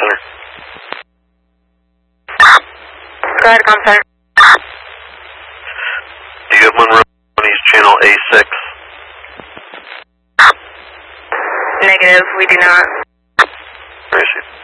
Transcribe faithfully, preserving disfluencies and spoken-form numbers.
center. Go ahead, com center. Do you have Monroe's channel A six? Negative, we do not. Where is she?